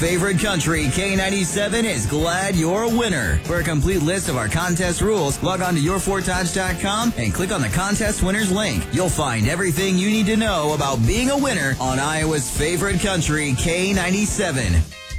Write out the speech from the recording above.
Favorite Country K97 is glad you're a winner. For a complete list of our contest rules, log on to yourfortage.com and click on the contest winners link. You'll find everything you need to know about being a winner on Iowa's Favorite Country K97.